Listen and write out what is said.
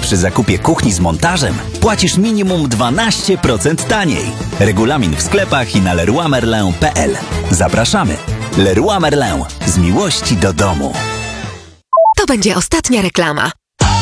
przy zakupie kuchni z montażem płacisz minimum 12% taniej. Regulamin w sklepach i na leroymerlin.pl. Zapraszamy. Leroy Merlin. Z miłości do domu. To będzie ostatnia reklama.